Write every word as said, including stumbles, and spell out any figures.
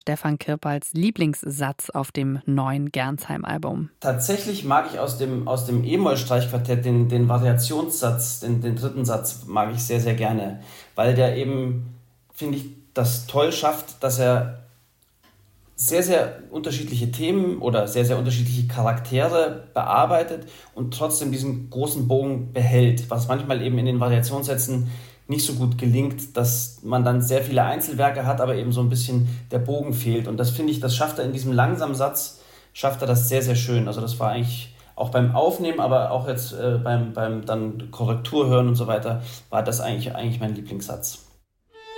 Stefan Kirpals Lieblingssatz auf dem neuen Gernsheim-Album? Tatsächlich mag ich aus dem, aus dem E-Moll-Streichquartett den, den Variationssatz, den, den dritten Satz mag ich sehr, sehr gerne, weil der eben, finde ich, das toll schafft, dass er sehr, sehr unterschiedliche Themen oder sehr, sehr unterschiedliche Charaktere bearbeitet und trotzdem diesen großen Bogen behält, was manchmal eben in den Variationssätzen nicht so gut gelingt, dass man dann sehr viele Einzelwerke hat, aber eben so ein bisschen der Bogen fehlt. Und das finde ich, das schafft er in diesem langsamen Satz, schafft er das sehr, sehr schön. Also das war eigentlich auch beim Aufnehmen, aber auch jetzt äh, beim, beim dann Korrektur hören und so weiter, war das eigentlich, eigentlich mein Lieblingssatz.